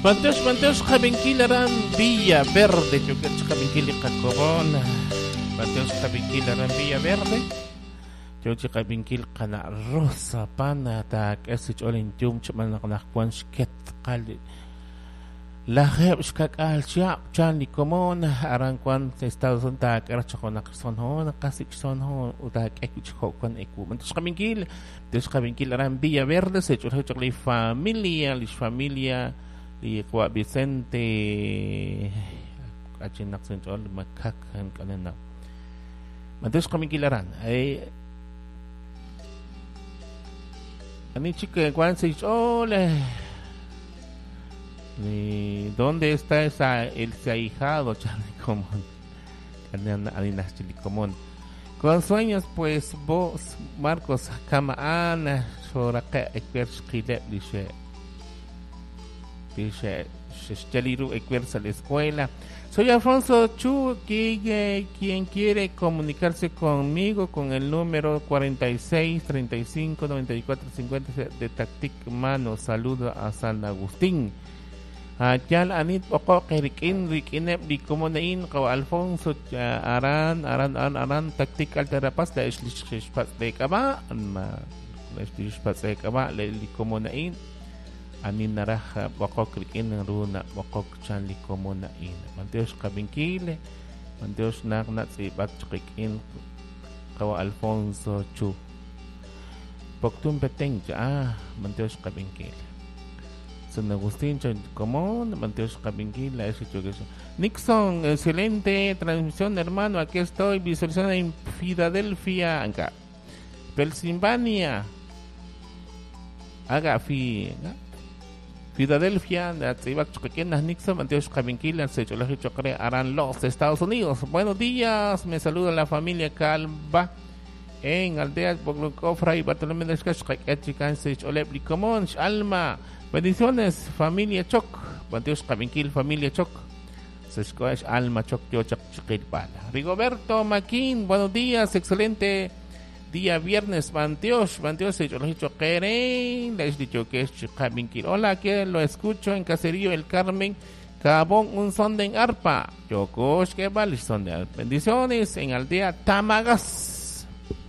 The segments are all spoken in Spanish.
Manteos Jabenquilaran Villa Verde, yo que Jabenquili Cacobona. Manteos Jabenquilaran Villa Verde. Yo que Jabenquil Cana Rosa Pana Tak Esich Olin Jum Chman Nakwan Sket Kali. La Hebskak Al Chiap Chani Comon Aranquan Estados Unidos Arachon Son Hon, Casik Son Hon, Utak Equich Hokon Equ. Manteos Jabenquilaran Villa Verde, se hecho familia, lis familia. Di Kwa Vicente Achinak Central Makak and Kanana. Mantos kami kilaran ay ani chica Juan se ole ni dónde está el ahijado Charlie Común Kanana Alinas Chili Común con sueños pues vos Marcos Kamaana Soraka Ekvers Kile dice Chaliru Equerza la escuela. Soy Alfonso Chu, quien quiere comunicarse conmigo con el número 46 35 94 50 de Tactic Mano. Saludo a San Agustín. Yal anit poko rikin di komunain ko Alfonso aran Tactic Alterapas la islispas de kama la islispas de kama la komunain anin naraja bakok rikin runa bakok chanli komona in manteos kabinkile manteos naknat si bakchikin kawa Alfonso Chu poktum peteng manteos kabinkile San Agustín chan komon manteos kabinkile ese chugueso Nixon excelente transmisión hermano aquí estoy visualizando en Filadelfia acá Pennsylvania haga Filadelfia, Nixon, Manteos Caminquila, harán los Estados Unidos. Buenos días, me saluda la familia Calva en Aldea Boglocofra y Bartolomé de Olebli Comón, Alma. Bendiciones, familia Choc, Manteos Caminquil, familia Choc. Sescoes Alma Choc, yo Chiquilpala. Rigoberto Maquín, buenos días, excelente. Día viernes, Manteos, yo lo he dicho, les he dicho que es Chicabinkil. Hola, que lo escucho en Caserío El Carmen, Cabón, un son de arpa. Yo coach que vale son de bendiciones en Aldea Tamagas.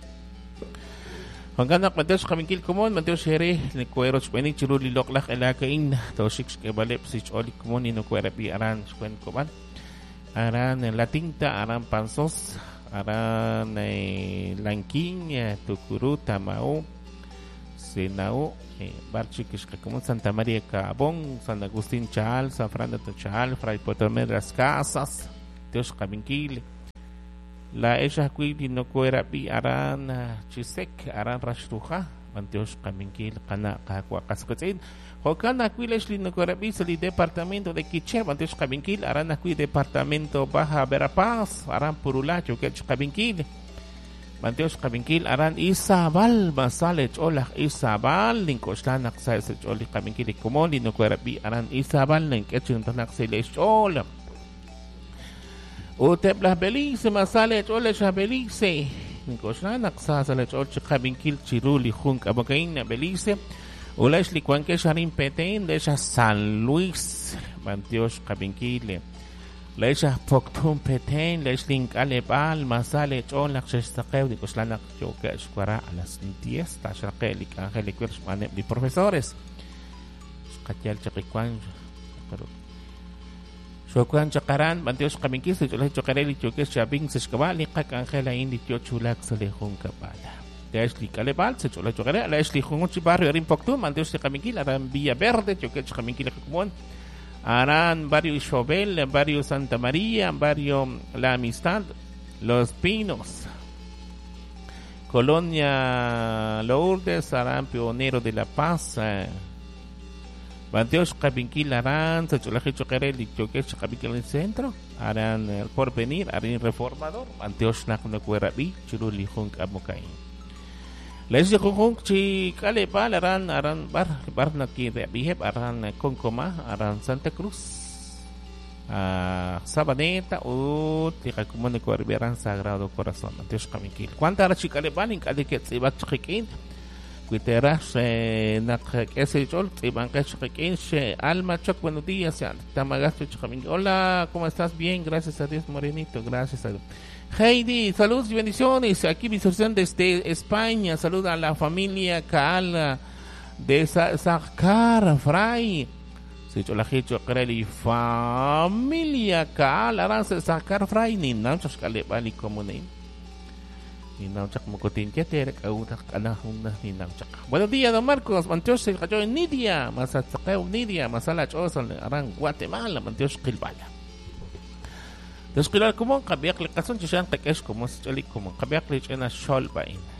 Juan Gana, Manteos Chicabinkil, común, Manteos Jere, le cuero, Chpeni, Chiruli, Loklach, El Akain, Toshix, que vale, Sich, Oli, común, y no cuera, pi, Aran, Chpen, Coban, Aran, La Tinta, Aran, Panzos. Aran Lanquín, Tucurú, Tamao, Senao, Barchiquis, como Santa María Cabón, San Agustín Chal, San Fernando Chal, Fray Bartolomé de las Casas, Dios Caminquil, la Ella Cuidi no cuera pi Aran Chisek, Aran Rashruja, Dios Caminquil, Cana, Cacuacascotzin, Jocana Cuilesli no cuera pi, el departamento de Quiche, Dios Caminquil, Aran Acui departamento Baja Verapaz, Aran Purulacho, que Caminquil, Dios Caminquil, Aran Isabal, Masalech, Ola Isabal, Lincoslanak, Saisech, Oli Caminquil, Comoli, no cuera pi, Aran Isabal, Linkechuntanak, Selech, Ola. Uteblas Belize, Masalech, Ola Belize. Nicoslanak Sasalech, Olch Caminquil, Chiruli, Junk, Abocaina, Belize. Ulash Licuanque Sharin Petain, Lecha San Luis, Manteos Caminquile. Lecha Poctum Petain, Lechling Alebal, Masale, Cholak, Chestaqueu, Nicoslanak, Yoka, Esquara, a las 10, Tashakelik, Angelic, Manep, profesores. Scatial Chaquiquan, Shokuan Chacaran, Manteos Caminquis, Chocarelli, Chokes, Chabing, Sescavali, Angela Indi, Chulak, Salehun Capala. Ashley Calebal, se chola chogare, la Ashley Junchi Barrio Rimpoctum, Manteos de Caminquil, Aran Villa Verde, Choquech Caminquil Común, Aran Barrio Ischobel, Barrio Santa María, Barrio La Amistad, Los Pinos, Colonia Lourdes, Aran Pionero de La Paz, Manteos Caminquil, Aran, se chola chogare, Choquech Caminquil en Centro, Aran El Porvenir, Aran Reformador, Manteos Nacuno Cuerabi, Churuli Junk Amocain. Les jung chi kale pal aran bar na ki bihep aran Concoma aran Santa Cruz Sabaneta o tika kumone ko aran Sagrado Corazon Dios Caminquil. Cuánta ara chi kale pal in kale ket sibat chikin Cuiteras, ese chol, Alma Choc, buenos días, Tamagasto Chocamín. Hola, ¿cómo estás? Bien, gracias a Dios, Morenito, gracias a Dios. Heidi, saludos y bendiciones, aquí mi solución desde España, saluda a la familia Kaala de Sacar Fray. Se hecho la hecho creli familia Kaala, aranza Sacar Fray, ni nanchos kale bali comune. Ni nanchak mokotin keterek autak anahunah ni nanchak. Buenos días, don Marcos, Mantios se cayó en Nidia, Masatsakeo Nidia, Masala Chosan, Arang, Guatemala, Mantios Kilbala. Deskular como kabiak le kason chishan tekesh como chali como kabiak le chena sholbain.